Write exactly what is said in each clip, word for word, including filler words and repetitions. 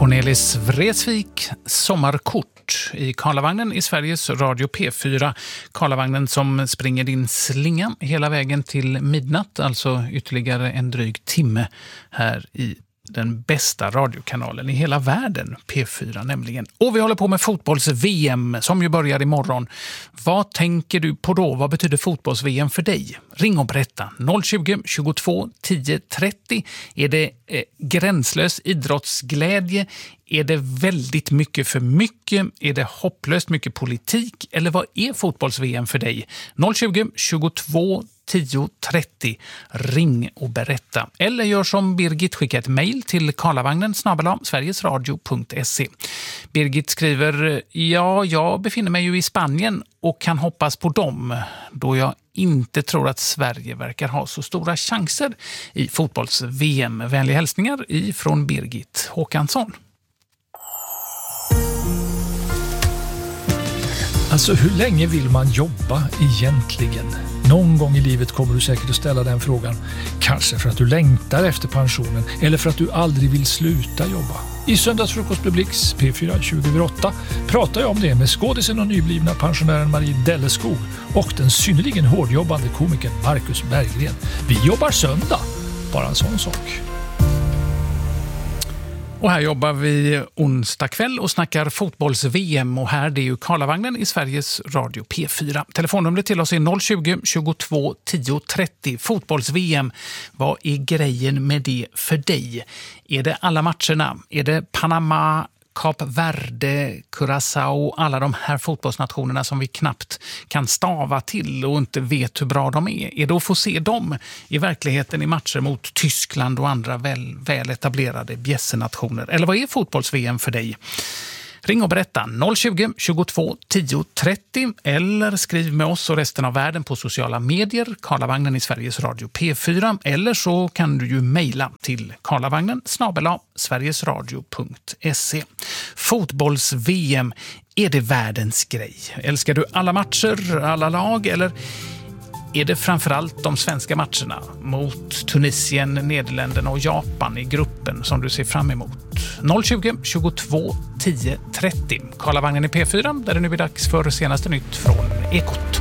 Cornelis Vreeswijk, Sommarkort i Karlavagnen i Sveriges Radio P fyra. Karlavagnen som springer din slinga hela vägen till midnatt, alltså ytterligare en dryg timme här i den bästa radiokanalen i hela världen, P fyra nämligen. Och vi håller på med fotbolls-V M som ju börjar imorgon. Vad tänker du på då? Vad betyder fotbolls-V M för dig? Ring och berätta. noll tjugo, tjugotvå, tio, trettio. Är det eh, gränslös idrottsglädje? Är det väldigt mycket för mycket? Är det hopplöst mycket politik? Eller vad är fotbolls-V M för dig? noll tjugo, tjugotvå, tio, trettio. Ring och berätta. Eller gör som Birgit, skicka ett mejl till karlavagnen snabel-a sverigesradio punkt se. Birgit skriver: ja, jag befinner mig ju i Spanien och kan hoppas på dem, då jag inte tror att Sverige verkar ha så stora chanser i fotbolls-V M. Vänliga hälsningar ifrån Birgit Håkansson. Alltså, hur länge vill man jobba egentligen? Någon gång i livet kommer du säkert att ställa den frågan. Kanske för att du längtar efter pensionen eller för att du aldrig vill sluta jobba. I Söndagsfrukost med Blix P fyra tjugo över åtta pratar jag om det med skådisen och nyblivna pensionären Marie Delleskog och den synnerligen hårdjobbande komikern Marcus Berggren. Vi jobbar söndag, bara en sån sak. Och här jobbar vi onsdag kväll och snackar fotbolls-V M, och här det är ju Karlavagnen i Sveriges Radio P fyra. Telefonnumret till oss är noll tjugo, tjugotvå, tio, trettio. Fotbolls-V M, vad är grejen med det för dig? Är det alla matcherna? Är det Panama, Kap Verde, Curaçao, alla de här fotbollsnationerna som vi knappt kan stava till och inte vet hur bra de är? Är det att få se dem i verkligheten i matcher mot Tyskland och andra väl, väl etablerade bjässenationer? Eller vad är fotbolls-V M för dig? Ring och berätta noll tjugo, tjugotvå, tio, trettio eller skriv med oss och resten av världen på sociala medier, Karlavagnen i Sveriges Radio P fyra, eller så kan du ju mejla till karlavagnen snabel-a sverigesradio punkt se. Fotbolls-V M, är det världens grej? Älskar du alla matcher, alla lag, eller är det framförallt de svenska matcherna mot Tunisien, Nederländerna och Japan i gruppen som du ser fram emot? noll tjugo, tjugotvå, tio, trettio. Karlavagnen i P fyra, där det nu är dags för senaste nytt från Ekot.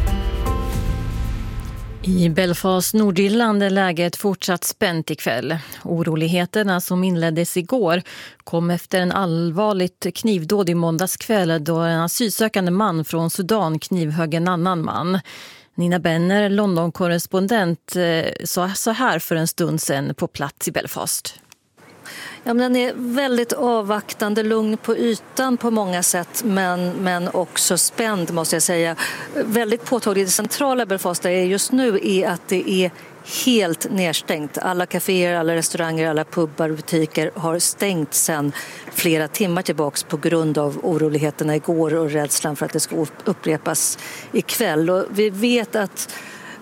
I Belfast, Nordirland, är läget fortsatt spänt ikväll. Oroligheterna som inleddes igår kom efter en allvarligt knivdåd i måndagskväll då en asylsökande man från Sudan knivhögg en annan man. Nina Benner, London-korrespondent, sa så här för en stund sedan på plats i Belfast. Ja, men den är väldigt avvaktande, lugn på ytan på många sätt, men, men också spänd måste jag säga. Väldigt påtagligt det centrala Belfast är just nu är att det är helt nedstängt. Alla kaféer, alla restauranger, alla pubbar och butiker har stängt sedan flera timmar tillbaks på grund av oroligheterna igår och rädslan för att det ska upprepas ikväll. Och vi vet att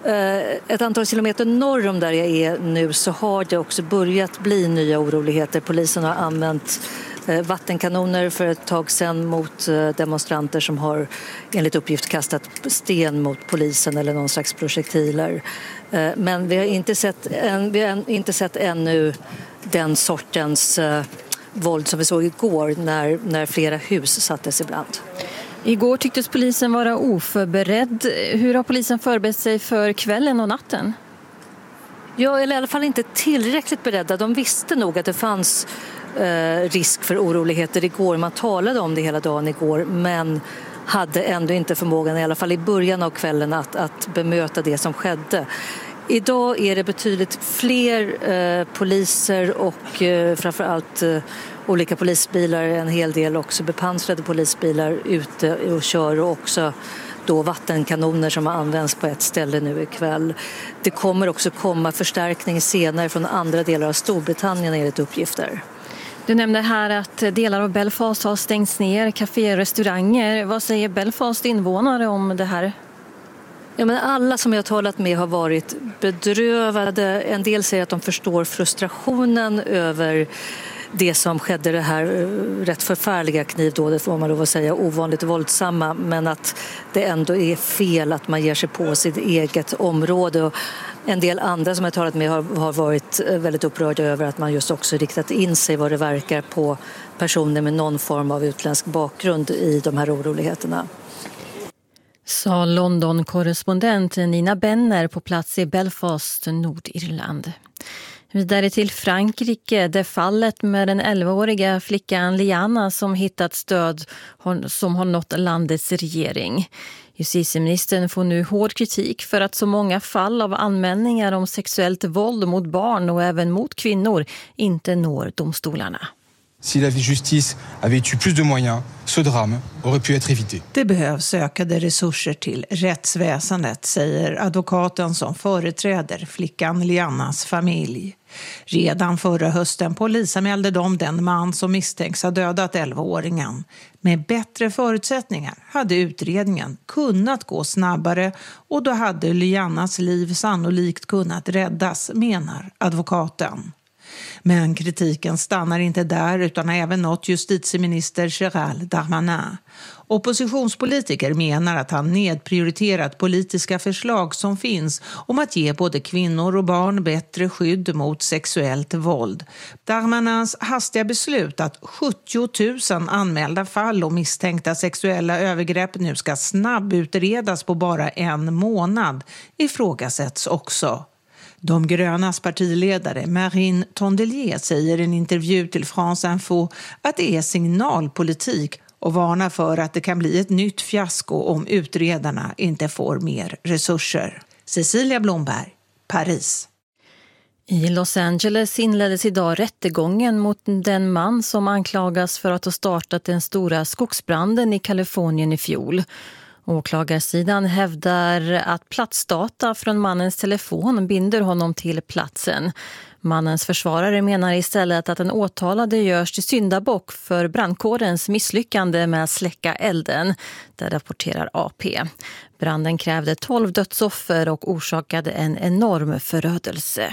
ett antal kilometer norr om där jag är nu så har det också börjat bli nya oroligheter. Polisen har använt vattenkanoner för ett tag sedan mot demonstranter som har enligt uppgift kastat sten mot polisen eller någon slags projektiler. Men vi har inte sett, vi har inte sett ännu den sortens våld som vi såg igår när, när flera hus sattes ibland. Igår tycktes polisen vara oförberedd. Hur har polisen förberett sig för kvällen och natten? Ja, eller i alla fall inte tillräckligt beredda. De visste nog att det fanns eh, risk för oroligheter igår. Man talade om det hela dagen igår, men hade ändå inte förmågan, i alla fall i början av kvällen, att, att bemöta det som skedde. Idag är det betydligt fler eh, poliser och eh, framförallt eh, olika polisbilar, en hel del också bepansrade polisbilar ute och kör, och också då vattenkanoner som har använts på ett ställe nu ikväll. Det kommer också komma förstärkning senare från andra delar av Storbritannien enligt uppgifter. Du nämnde här att delar av Belfast har stängts ner, kaféer och restauranger. Vad säger Belfast invånare om det här? Ja, men alla som jag har talat med har varit bedrövade. En del säger att de förstår frustrationen över det som skedde, det här rätt förfärliga knivdådet, får man lov att säga, ovanligt våldsamma, men att det ändå är fel att man ger sig på sitt eget område. Och En del andra som jag talat med har, har varit väldigt upprörda över att man just också riktat in sig vad det verkar på personer med någon form av utländsk bakgrund i de här oroligheterna. Sa London-korrespondent Nina Benner på plats i Belfast, Nordirland. Vidare till Frankrike, där fallet med den elvaåriga flickan Liana som hittats död som har nått landets regering. Justitieministern får nu hård kritik för att så många fall av anmälningar om sexuellt våld mot barn och även mot kvinnor inte når domstolarna. Si la justice avait eu plus de moyens, ce drame aurait pu être évité. Det behövs ökade resurser till rättsväsendet, säger advokaten som företräder flickan Lianas familj. Redan förra hösten polisanmälde de den man som misstänks ha dödat elvaåringen. Med bättre förutsättningar hade utredningen kunnat gå snabbare och då hade Lianas liv sannolikt kunnat räddas, menar advokaten. Men kritiken stannar inte där utan har även nått justitieminister Gérald Darmanin. Oppositionspolitiker menar att han nedprioriterat politiska förslag som finns om att ge både kvinnor och barn bättre skydd mot sexuellt våld. Darmanins hastiga beslut att sjuttio tusen anmälda fall om misstänkta sexuella övergrepp nu ska snabbutredas på bara en månad ifrågasätts också. De grönas partiledare Marine Tondelier säger i en intervju till France Info att det är signalpolitik och varnar för att det kan bli ett nytt fiasko om utredarna inte får mer resurser. Cecilia Blomberg, Paris. I Los Angeles inleddes idag rättegången mot den man som anklagas för att ha startat den stora skogsbranden i Kalifornien i fjol. Åklagarsidan hävdar att platsdata från mannens telefon binder honom till platsen. Mannens försvarare menar istället att den åtalade görs till syndabock för brandkårens misslyckande med att släcka elden. Det rapporterar A P. Branden krävde tolv dödsoffer och orsakade en enorm förödelse.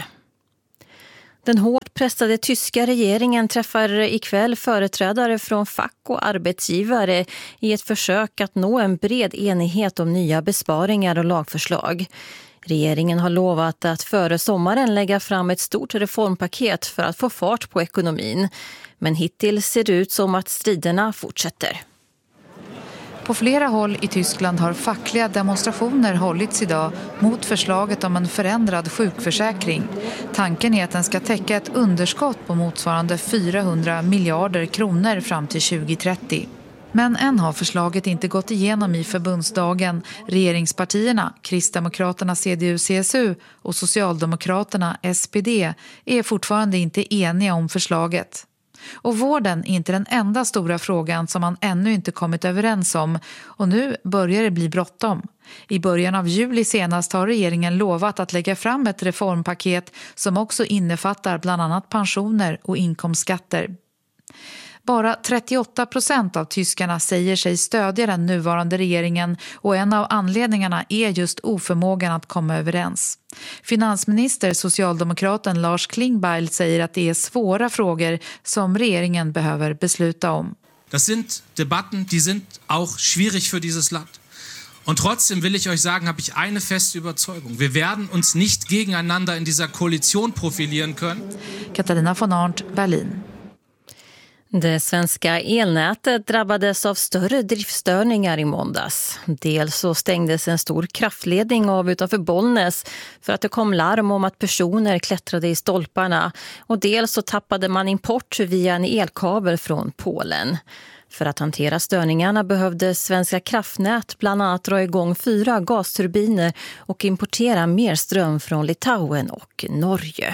Den hårt pressade tyska regeringen träffar ikväll företrädare från fack och arbetsgivare i ett försök att nå en bred enighet om nya besparingar och lagförslag. Regeringen har lovat att före sommaren lägga fram ett stort reformpaket för att få fart på ekonomin. Men hittills ser det ut som att striderna fortsätter. På flera håll i Tyskland har fackliga demonstrationer hållits idag mot förslaget om en förändrad sjukförsäkring. Tanken är att den ska täcka ett underskott på motsvarande fyrahundra miljarder kronor fram till tjugo trettio. Men än har förslaget inte gått igenom i förbundsdagen. Regeringspartierna, Kristdemokraterna C D U C S U och Socialdemokraterna S P D är fortfarande inte eniga om förslaget. Och vården är inte den enda stora frågan som man ännu inte kommit överens om. Och nu börjar det bli bråttom. I början av juli senast har regeringen lovat att lägga fram ett reformpaket som också innefattar bland annat pensioner och inkomstskatter. Bara trettioåtta procent av tyskarna säger sig stödja den nuvarande regeringen och en av anledningarna är just oförmågan att komma överens. Finansminister socialdemokraten Lars Klingbeil säger att det är svåra frågor som regeringen behöver besluta om. Das sind Debatten, die sind auch schwierig för dieses Land. Und trotzdem will ich euch sagen, habe ich eine feste Überzeugung. Wir werden uns nicht gegeneinander in dieser Koalition profilieren können. Katarina von Arndt, Berlin. Det svenska elnätet drabbades av större driftstörningar i måndags. Dels så stängdes en stor kraftledning av utanför Bollnäs för att det kom larm om att personer klättrade i stolparna. Och dels så tappade man import via en elkabel från Polen. För att hantera störningarna behövde Svenska kraftnät bland annat dra igång fyra gasturbiner och importera mer ström från Litauen och Norge.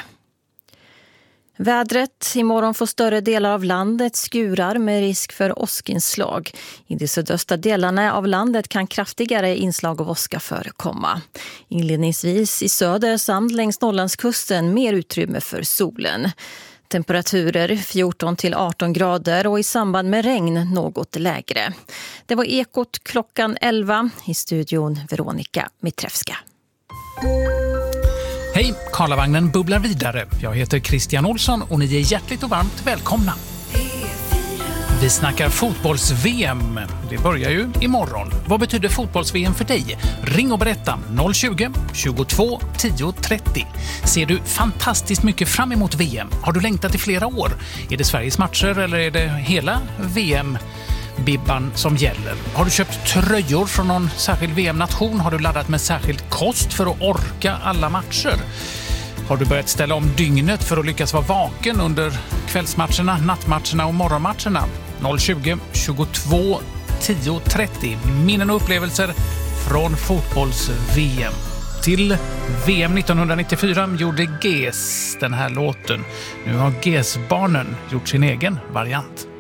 Vädret. Imorgon får större delar av landet skurar med risk för åskinslag. I de sydöstra delarna av landet kan kraftigare inslag av åska förekomma. Inledningsvis i söder samt längs Norrlandskusten mer utrymme för solen. Temperaturer fjorton till arton grader och i samband med regn något lägre. Det var Ekot klockan elva. I studion Veronica Mitrevska. Hej, Karlavagnen bubblar vidare. Jag heter Christian Olsson och ni är hjärtligt och varmt välkomna. Vi snackar fotbolls-V M. Det börjar ju imorgon. Vad betyder fotbolls-V M för dig? Ring och berätta noll tjugo, tjugotvå, tio, trettio. Ser du fantastiskt mycket fram emot V M? Har du längtat i flera år? Är det Sveriges matcher eller är det hela V M-bibban som gäller? Har du köpt tröjor från någon särskild V M-nation? Har du laddat med särskild kost för att orka alla matcher? Har du börjat ställa om dygnet för att lyckas vara vaken under kvällsmatcherna, nattmatcherna och morgonmatcherna? noll tjugo, tjugotvå, tio, trettio. Minnen och upplevelser från fotbolls-V M. Till V M nittonhundranittiofyra gjorde G E S den här låten. Nu har G E S-barnen gjort sin egen variant.